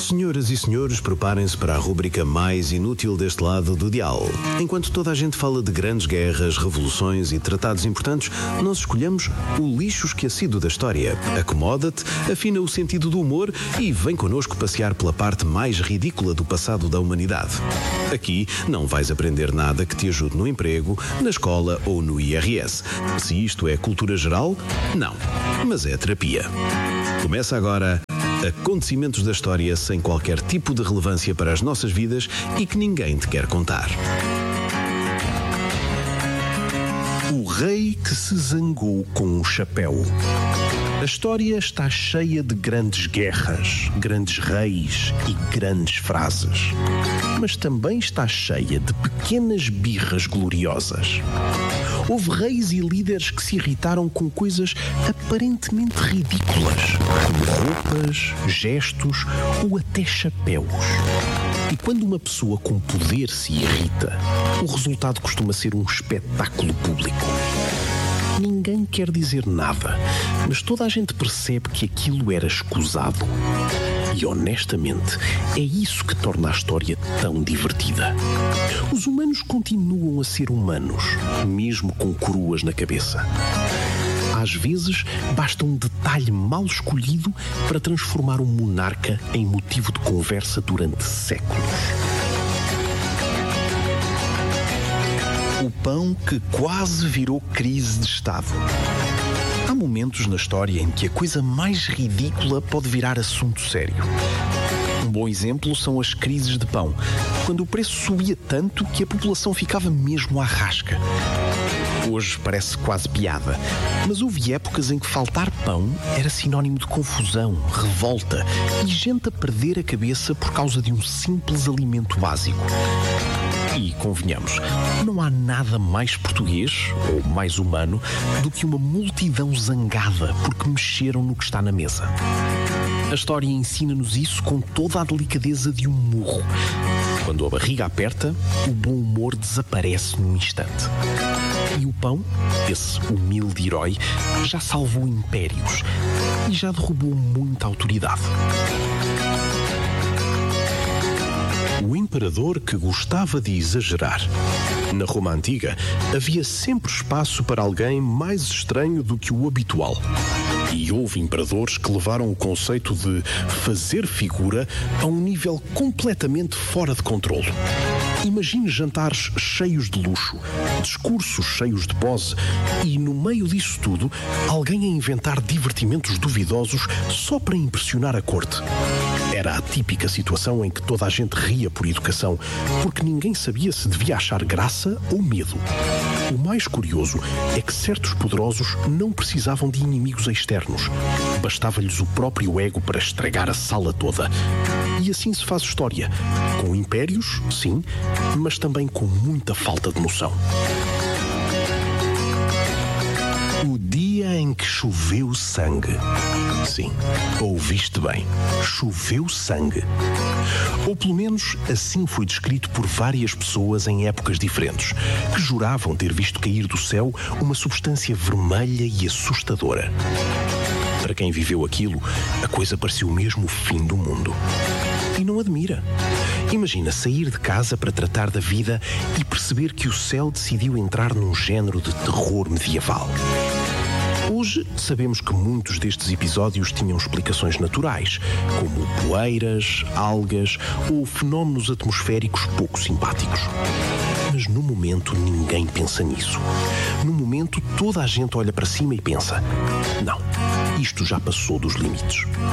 Senhoras e senhores, preparem-se para a rúbrica mais inútil deste lado do dial. Enquanto toda a gente fala de grandes guerras, revoluções e tratados importantes, nós escolhemos o lixo esquecido da história. Acomoda-te, afina o sentido do humor e vem connosco passear pela parte mais ridícula do passado da humanidade. Aqui não vais aprender nada que te ajude no emprego, na escola ou no IRS. Se isto é cultura geral, não. Mas é terapia. Começa agora Acontecimentos da História sem qualquer tipo de relevância para as nossas vidas e que ninguém te quer contar. O rei que se zangou com o chapéu. A história está cheia de grandes guerras, grandes reis e grandes frases. Mas também está cheia de pequenas birras gloriosas. Houve reis e líderes que se irritaram com coisas aparentemente ridículas, como roupas, gestos ou até chapéus. E quando uma pessoa com poder se irrita, o resultado costuma ser um espetáculo público. Ninguém quer dizer nada, mas toda a gente percebe que aquilo era escusado. E honestamente, é isso que torna a história tão divertida. Os humanos continuam a ser humanos, mesmo com coroas na cabeça. Às vezes, basta um detalhe mal escolhido para transformar um monarca em motivo de conversa durante séculos. O pão que quase virou crise de Estado. Há momentos na história em que a coisa mais ridícula pode virar assunto sério. Um bom exemplo são as crises de pão, quando o preço subia tanto que a população ficava mesmo à rasca. Hoje parece quase piada, mas houve épocas em que faltar pão era sinónimo de confusão, revolta e gente a perder a cabeça por causa de um simples alimento básico. E, convenhamos, não há nada mais português, ou mais humano, do que uma multidão zangada porque mexeram no que está na mesa. A história ensina-nos isso com toda a delicadeza de um murro. Quando a barriga aperta, o bom humor desaparece num instante. E o pão, esse humilde herói, já salvou impérios e já derrubou muita autoridade. O imperador que gostava de exagerar. Na Roma Antiga, havia sempre espaço para alguém mais estranho do que o habitual. E houve imperadores que levaram o conceito de fazer figura a um nível completamente fora de controle. Imagine jantares cheios de luxo, discursos cheios de pose e, no meio disso tudo, alguém a inventar divertimentos duvidosos só para impressionar a corte. Era a típica situação em que toda a gente ria por educação, porque ninguém sabia se devia achar graça ou medo. O mais curioso é que certos poderosos não precisavam de inimigos externos. Bastava-lhes o próprio ego para estragar a sala toda. E assim se faz história. Com impérios, sim, mas também com muita falta de noção. O dia em que choveu sangue. Sim, ouviste bem. Choveu sangue. Ou pelo menos assim foi descrito por várias pessoas em épocas diferentes, que juravam ter visto cair do céu uma substância vermelha e assustadora. Para quem viveu aquilo, a coisa pareceu mesmo o fim do mundo. E não admira. Imagina sair de casa para tratar da vida e perceber que o céu decidiu entrar num género de terror medieval. Hoje sabemos que muitos destes episódios tinham explicações naturais, como poeiras, algas ou fenómenos atmosféricos pouco simpáticos. Mas no momento ninguém pensa nisso. No momento toda a gente olha para cima e pensa: não, isto já passou dos limites.